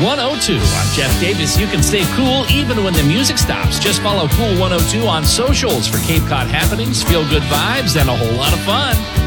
102. I'm Jeff Davis. You can stay cool even when the music stops. Just follow Cool 102 on socials for Cape Cod happenings, feel-good vibes, and a whole lot of fun.